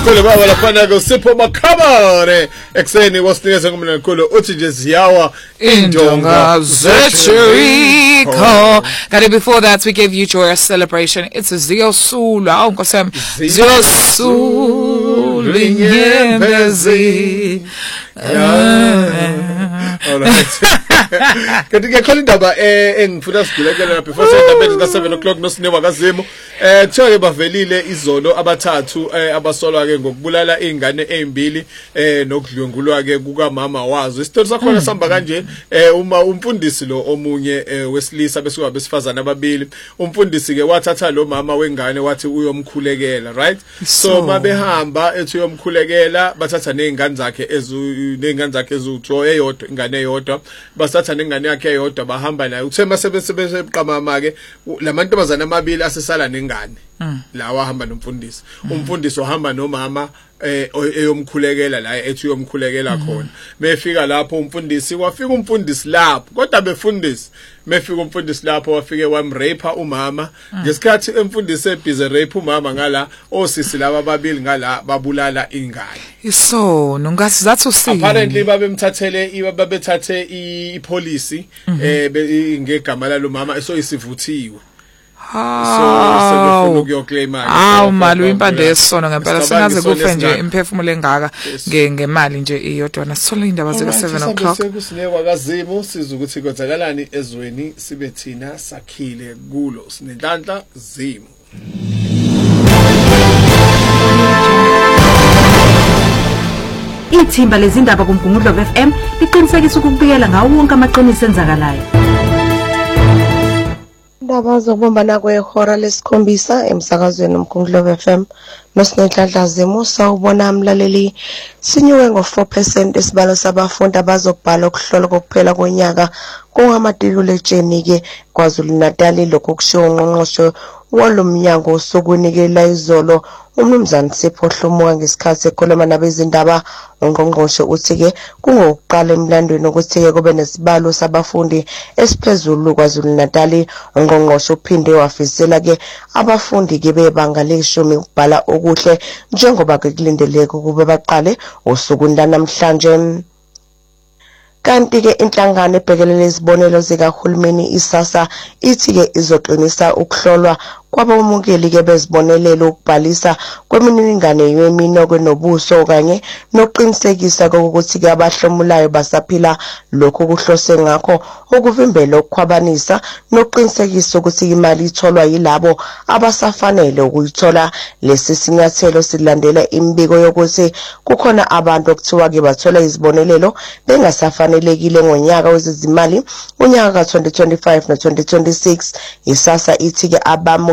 Khona baba lafana ke Sipho Makhabane ekseni wasinikeza ngomlando nkulu uthi nje ziyawa indonga zetshiko. Kanti before that we gave you Joyous Celebration. It's a Ziyosulwa. Awu nkosem Ziyosulwa inyembezi. Kanti ke khona indaba engifuna sigulekele lapha before sendabeni ka 7 o'clock noSinewa kaZimu kuthiwa bavelile izolo abathathu abasolwa ke ngokubulala izingane ezimbili nokudlwengulwa ke kukamama wazo. Isitori sakhona sihamba kanje uma umfundisi lo omunye wesilisa bese abesifazana ababili umfundisi ke wathatha lo mama wengane wathi uyomkhulekela, right? So mabehamba ethi uyomkhulekela bathatha nezingane zakhe ezu2 eyodwa ingane eyodwa basatha nengane yakhe eyodwa bahamba naye uthe masebesebese buqamama ke lamantombazana amabili asesala nengane la wahamba nomfundisi umfundisi wahamba nomama eyomkhulekela la ethi uyomkhulekela khona befika lapho umfundisi lapho kodwa befundisi mefika umfundisi lapho wafike wamrape umama ngesikhathi umfundisi ebhize rape umama ngala osisi laba ababili ngala babulala ingane. So nongathi that's usini apparently babethathe ipolice ngegama lalo mama so isivuthiwe. So sebefuna ukuyoclaima mali impande yesono ngempela singaze kufe nje imphefumulo engaka ngemali nje iyodwa nasithola indaba zika 7 o'clock kuSinewa kaZimu siza ukuthi kwenzakalani ezweni sibe thina sakhile kulo sinenhlanhla Zimu. Ithimba lezindaba kuMgungundlo FM liqinisekisa ukubikela ngawo wonke amaqiniso enzakalayo. Indaba zokubumbana kwehora lesikhombisa emsakazweni uMgungundlo FM noSinenhlanhla Zimu sawubona amlaleli sinyuke ngo4% isibalo sabafundi abazobhala ukuhlola kokuphela konyaka kungamatikuletsheni ke KwaZulu-Natal lokho kushiwo ngqongqoshe walomnyango sokunikela izolo uMnumzane Sipho Hlomuka ngesikhathi ekhuluma nabezindaba ongqongqoshe uthi ke kungokuqala emlandweni ukuthi ke kube nesibalo sabafundi esiphezulu KwaZulu-Natal. Ongqongqoshe uphinde wafisela ke abafundi ke bebanga leshumi ukubhala okuhle njengoba ke kulindeleke ukube baqale usuku namhlanje. Kanti ke inhlangano ebhekelele izibonelo zikahulumeni iSASSA ithi ke izoqinisa ukuhlolwa kwabamukeli ke bezibonelelo ukubhalisa kwemininingane yeminoko nobuso kanye nokuqinisekisa ukuthi ke abahlomulayo basaphila lokho kuhlose ngakho ukuvimbela ukukhwabanisa nokuqinisekisa ukuthi imali itholwa yilabo abasafanele ukuyithola. Lesi sinyathelo silandela imbiko yokuthi kukhona abantu okuthiwa ke bathola izibonelelo bengasafanelekile ngonyaka wezezimali unyaka ka2025 no2026. iSASSA ithi ke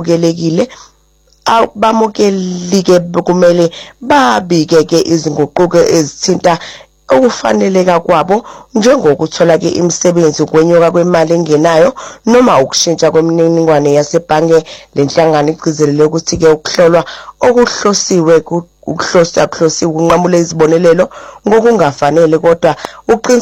abamukeli ke kumele babike ke izinguquko ezithinta ukufaneleka kwabo njengokuthola ke imisebenzi kwenyuka kwemali engenayo noma ukushintsha kwemininingwane yasebhange. Lenhlangano igcizelele ukuthi ke ukuhlolwa okuhlosiwe ukuhlosiwe kunqamula izibonelelo ngokungafanele kodwa